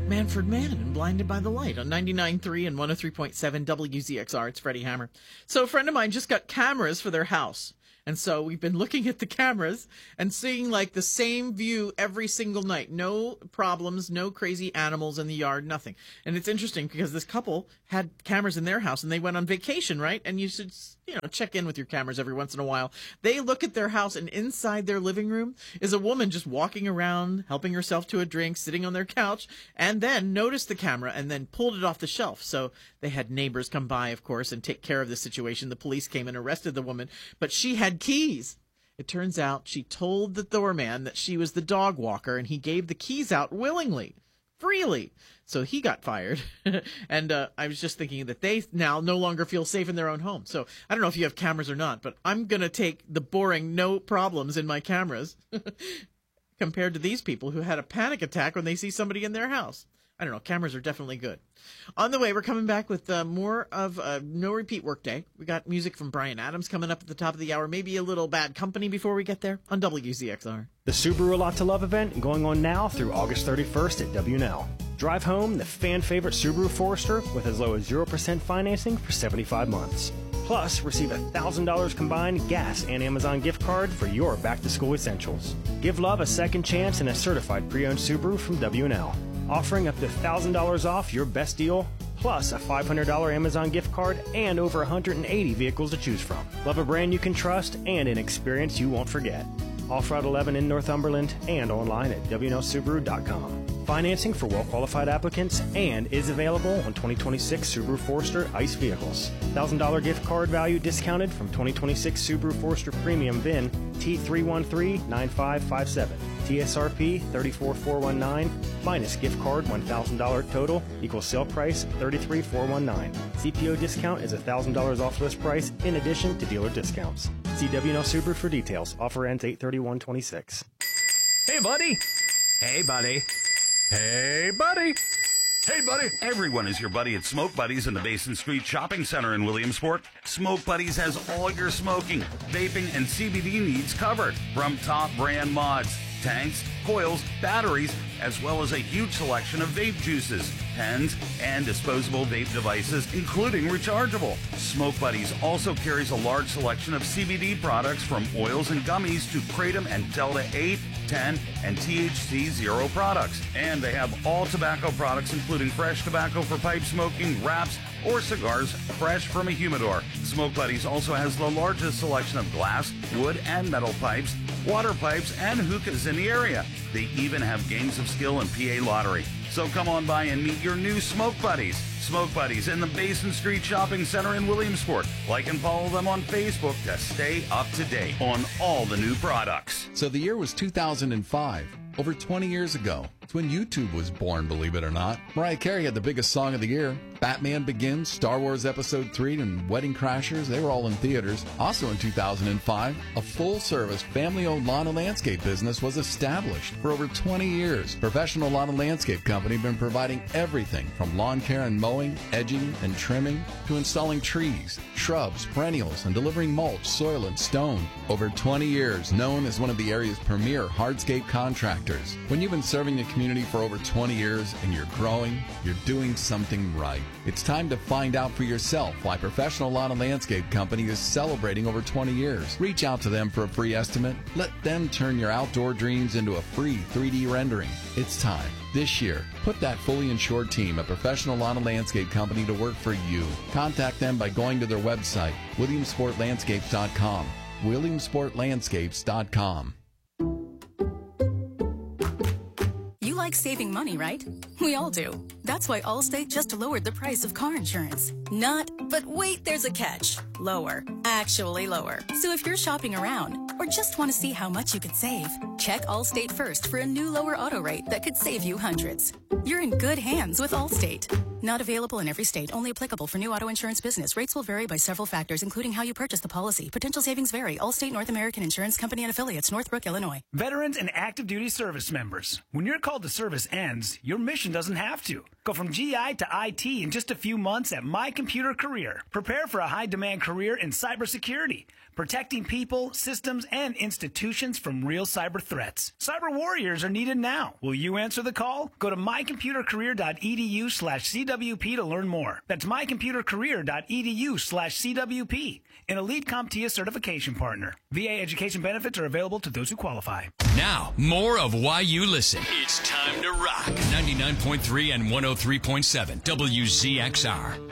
Manfred Mann and Blinded by the Light on 99.3 and 103.7 WZXR. It's Freddie Hammer. So a friend of mine just got cameras for their house. And so we've been looking at the cameras and seeing like the same view every single night. No problems, no crazy animals in the yard, nothing. And it's interesting because this couple had cameras in their house and they went on vacation, right? And you should, check in with your cameras every once in a while. They look at their house and inside their living room is a woman just walking around, helping herself to a drink, sitting on their couch, and then noticed the camera and then pulled it off the shelf. So they had neighbors come by, of course, and take care of the situation. The police came and arrested the woman, but she had keys. It turns out she told the doorman that she was the dog walker, and he gave the keys out willingly, freely. So he got fired. And I was just thinking that they now no longer feel safe in their own home. So I don't know if you have cameras or not, but I'm going to take the boring no problems in my cameras compared to these people who had a panic attack when they see somebody in their house. I don't know. Cameras are definitely good. On the way, we're coming back with more of No Repeat Workday. We got music from Bryan Adams coming up at the top of the hour. Maybe a little Bad Company before we get there on WZXR. The Subaru A Lot to Love event going on now through August 31st at WNL. Drive home the fan-favorite Subaru Forester with as low as 0% financing for 75 months. Plus, receive $1,000 combined gas and Amazon gift card for your back-to-school essentials. Give love a second chance in a certified pre-owned Subaru from WNL. Offering up to $1,000 off your best deal, plus a $500 Amazon gift card and over 180 vehicles to choose from. Love a brand you can trust and an experience you won't forget. Off Route 11 in Northumberland and online at WNLSubaru.com. Financing for well-qualified applicants and is available on 2026 Subaru Forester ICE vehicles. $1,000 gift card value discounted from 2026 Subaru Forester Premium VIN T3139557. TSRP 34419 minus gift card $1,000 total equals sale price $33,419. CPO discount is $1,000 off list price in addition to dealer discounts. See WNL Subaru for details. Offer ends 8/31/26. Hey, buddy. Hey, buddy. Hey, buddy. Hey, buddy. Everyone is your buddy at Smoke Buddies in the Basin Street Shopping Center in Williamsport. Smoke Buddies has all your smoking, vaping, and CBD needs covered. From top brand mods, tanks, coils, batteries, as well as a huge selection of vape juices, pens, and disposable vape devices, including rechargeable. Smoke Buddies also carries a large selection of CBD products from oils and gummies to Kratom and Delta 8, 10, and THC 0 products. And they have all tobacco products, including fresh tobacco for pipe smoking, wraps, or cigars fresh from a humidor. Smoke Buddies also has the largest selection of glass, wood, and metal pipes, water pipes, and hookahs in the area. They even have games of skill and PA lottery. So come on by and meet your new Smoke Buddies. Smoke Buddies in the Basin Street Shopping Center in Williamsport. Like and follow them on Facebook to stay up to date on all the new products. So the year was 2005. Over 20 years ago. It's when YouTube was born, believe it or not. Mariah Carey had the biggest song of the year. Batman Begins, Star Wars Episode 3, and Wedding Crashers, they were all in theaters. Also in 2005, a full-service, family-owned lawn and landscape business was established. For over 20 years, Professional Lawn and Landscape Company has been providing everything from lawn care and mowing, edging, and trimming, to installing trees, shrubs, perennials, and delivering mulch, soil, and stone. Over 20 years, known as one of the area's premier hardscape contractors. When you've been serving the community for over 20 years and you're growing, you're doing something right. It's time to find out for yourself why Professional Lawn and Landscape Company is celebrating over 20 years. Reach out to them for a free estimate. Let them turn your outdoor dreams into a free 3D rendering. It's time. This year, put that fully insured team at Professional Lawn and Landscape Company to work for you. Contact them by going to their website, WilliamsportLandscapes.com. WilliamsportLandscapes.com. You like saving money, right? We all do. That's why Allstate just lowered the price of car insurance. Not, but wait, there's a catch. Lower. Actually lower. So if you're shopping around or just want to see how much you could save, check Allstate first for a new lower auto rate that could save you hundreds. You're in good hands with Allstate. Not available in every state. Only applicable for new auto insurance business. Rates will vary by several factors, including how you purchase the policy. Potential savings vary. Allstate North American Insurance Company and Affiliates, Northbrook, Illinois. Veterans and active duty service members. When your call to service ends, your mission doesn't have to. Go from GI to IT in just a few months at My Computer Career. Prepare for a high-demand career in cybersecurity, protecting people, systems, and institutions from real cyber threats. Cyber warriors are needed now. Will you answer the call? Go to mycomputercareer.edu/CWP to learn more. That's mycomputercareer.edu/CWP, an elite CompTIA certification partner. VA education benefits are available to those who qualify. Now, more of Why You Listen. It's time to rock. 99.3 and 103.7 WZXR.